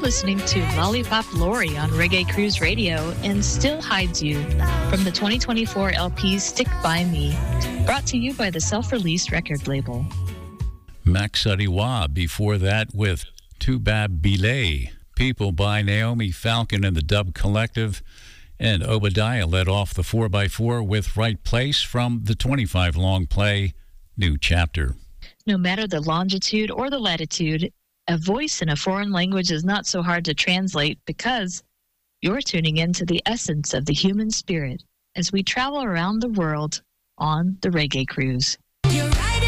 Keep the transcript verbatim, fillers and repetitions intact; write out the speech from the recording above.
listening to Lollipop Lori on Reggae Cruise Radio and Still Hides You from the twenty twenty-four L P Stick By Me, brought to you by the Self-Released record label. Max Sadiwa before that with Tubab Belay, People by Naomi Falcon and the Dub Collective, and Obadiah led off the four by four with Right Place from the twenty-five long play, New Chapter. No matter the longitude or the latitude, a voice in a foreign language is not so hard to translate because you're tuning into the essence of the human spirit as we travel around the world on the Reggae Cruise.